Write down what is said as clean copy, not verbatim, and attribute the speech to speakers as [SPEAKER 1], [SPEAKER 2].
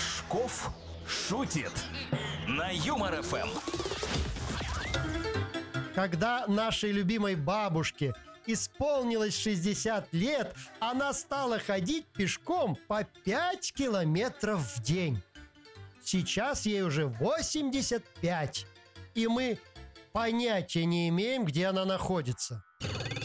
[SPEAKER 1] Рожков шутит на Юмор ФМ.
[SPEAKER 2] Когда нашей любимой бабушке исполнилось 60 лет, она стала ходить пешком по 5 километров в день. Сейчас ей уже 85, и мы понятия не имеем, где она находится.